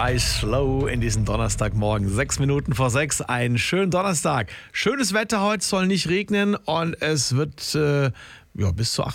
Rise Slow in diesem Donnerstagmorgen. 6 Minuten vor 6. Einen schönen Donnerstag. Schönes Wetter heute, soll nicht regnen und es wird bis zu